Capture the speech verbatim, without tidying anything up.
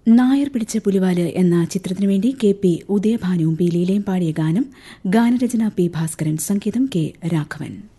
നായർ പിടിച്ച പുലിവാല് എന്ന ചിത്രത്തിനുവേണ്ടി K P ഉദയഭാനുവും P ലീലയും പാടിയ ഗാനം ഗാനരചന പി ഭാസ്കരൻ, സംഗീതം കെ രാഘവൻ.